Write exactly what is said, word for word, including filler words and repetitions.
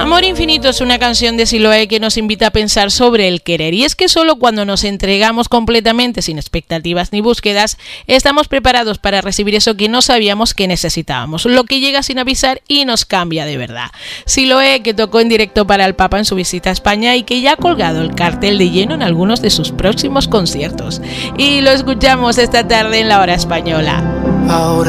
Amor Infinito es una canción de Siloé que nos invita a pensar sobre el querer, y es que solo cuando nos entregamos completamente sin expectativas ni búsquedas estamos preparados para recibir eso que no sabíamos que necesitábamos, lo que llega sin avisar y nos cambia de verdad. Siloé, que tocó en directo para el Papa en su visita a España y que ya ha colgado el cartel de lleno en algunos de sus próximos conciertos, y lo escuchamos esta tarde en La Hora Española. Ahora